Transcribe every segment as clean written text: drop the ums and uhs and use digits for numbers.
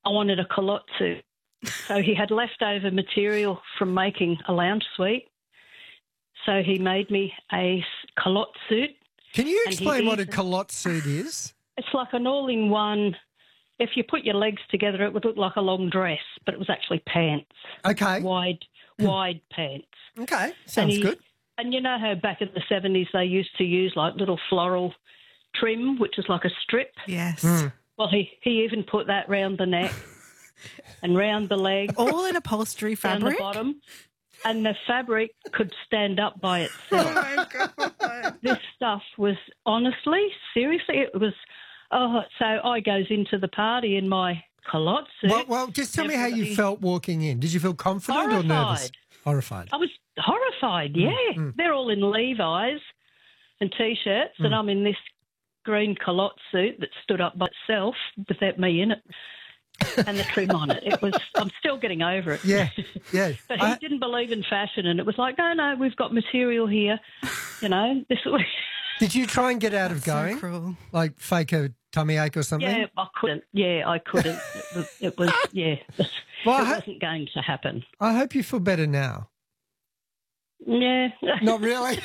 I wanted a culotte suit. So he had leftover material from making a lounge suite. So he made me a culotte suit. Can you explain what a culotte suit is? It's like an all-in-one. If you put your legs together, it would look like a long dress, but it was actually pants. Okay. Wide pants. Okay, sounds good. And you know how back in the 70s they used to use like little floral trim, which is like a strip? Yes. Well, he even put that round the neck and round the leg. All in upholstery down fabric? the bottom. And the fabric could stand up by itself. Oh, my God. This stuff was, honestly, seriously, it was, so I goes into the party in my culotte suit. Well, just tell me how you felt walking in. Did you feel confident or nervous? Horrified. I was horrified, yeah. They're all in Levi's and T-shirts, and I'm in this green culotte suit that stood up by itself without me in it. And the trim on it. I'm still getting over it. Yeah. But he didn't believe in fashion, and it was like, no, we've got material here. You know, this. Did you try and get out of going? So cruel. Like fake a tummy ache or something? Yeah, I couldn't. It was it wasn't going to happen. I hope you feel better now. Yeah. Not really?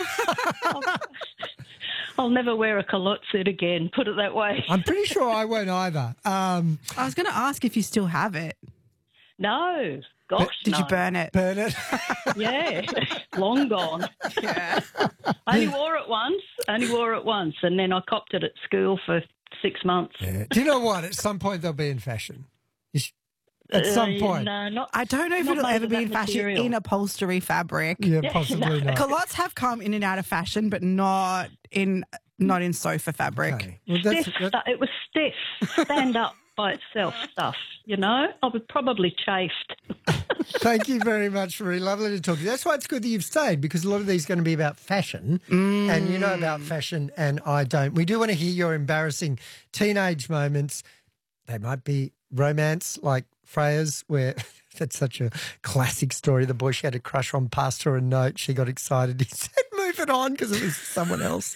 I'll never wear a culotte suit again, put it that way. I'm pretty sure I won't either. I was going to ask if you still have it. No. Gosh, Did you burn it? Burn it? Yeah. Long gone. Yeah. I only wore it once, and then I copped it at school for 6 months. Yeah. Do you know what? At some point they'll be in fashion. At some point. No, not. I don't know if Not it'll made ever of be that in fashion material. in upholstery fabric. Yeah, possibly not. Culottes have come in and out of fashion, but not in sofa fabric. Okay. Well, It was stiff, stand up by itself stuff, you know? I was probably chafed. Thank you very much, Marie. Lovely to talk to you. That's why it's good that you've stayed, because a lot of these are going to be about fashion, and you know about fashion and I don't. We do want to hear your embarrassing teenage moments. They might be romance, like Freya's, where that's such a classic story. The boy she had a crush on passed her a note. She got excited. He said, move it on, because it was someone else.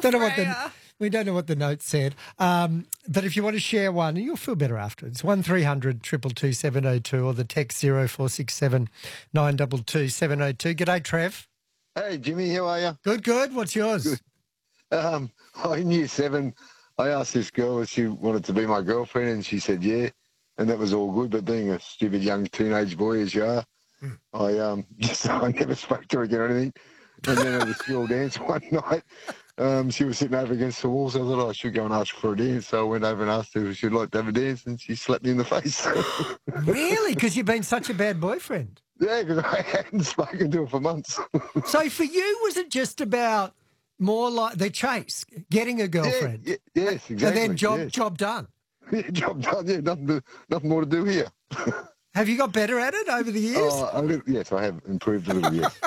We don't know what the note said. But if you want to share one, you'll feel better afterwards. 1300 222 702 or the text 0467 922 702. G'day, Trev. Hey, Jimmy, how are you? Good. What's yours? Good. In year 7, I asked this girl if she wanted to be my girlfriend, and she said yeah, and that was all good. But being a stupid young teenage boy as you are, I never spoke to her again or anything. And then at the school dance one night, she was sitting over against the wall, so I thought I should go and ask for a dance. So I went over and asked her if she'd like to have a dance, and she slapped me in the face. Really? Because you've been such a bad boyfriend? Yeah, because I hadn't spoken to her for months. So for you, was it just about more like the chase, getting a girlfriend? Yes, exactly. And then job done? Yeah, job done, yeah, nothing more to do here. Have you got better at it over the years? Yes, I have improved a little, yes.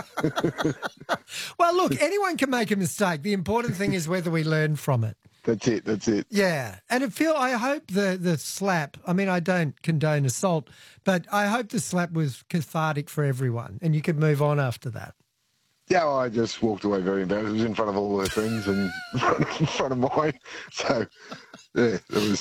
Well, look, anyone can make a mistake. The important thing is whether we learn from it. That's it. Yeah. And I hope the slap, I mean, I don't condone assault, but I hope the slap was cathartic for everyone and you could move on after that. Yeah, well, I just walked away very embarrassed. It was in front of all her friends and in front of mine. So, yeah, it was...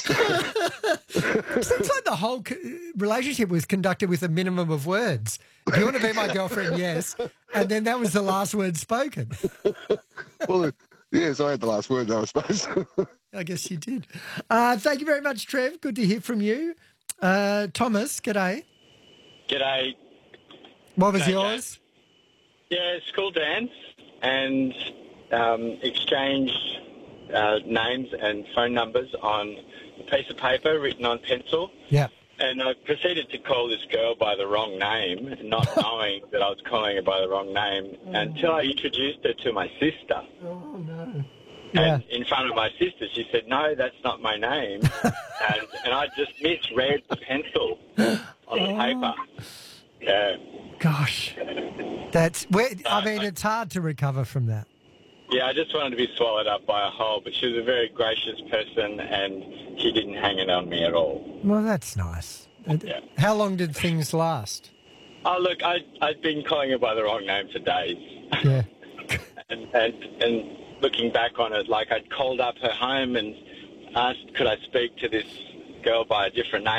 Seems like the whole relationship was conducted with a minimum of words. If you want to be my girlfriend, yes. And then that was the last word spoken. Well, yes, I had the last word, I suppose. I guess you did. Thank you very much, Trev. Good to hear from you. Thomas, g'day. G'day. What was yours? Yeah, school dance and exchanged names and phone numbers on a piece of paper written on pencil. Yeah. And I proceeded to call this girl by the wrong name, not knowing that I was calling her by the wrong name, until I introduced her to my sister. Oh, no. And in front of my sister, she said, no, that's not my name. and I just misread the pencil on the paper. Yeah. Gosh. It's hard to recover from that. Yeah, I just wanted to be swallowed up by a hole, but she was a very gracious person and she didn't hang it on me at all. Well, that's nice. Yeah. How long did things last? Oh, look, I'd been calling her by the wrong name for days. Yeah. and looking back on it, like I'd called up her home and asked could I speak to this girl by a different name.